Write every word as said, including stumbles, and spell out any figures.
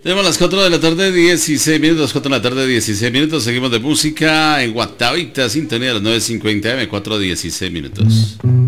Tenemos las cuatro de la tarde, dieciséis minutos, cuatro de la tarde, dieciséis minutos. Seguimos de música en Guatavita, sintonía de las nueve cincuenta eme, cuatro dieciséis minutos.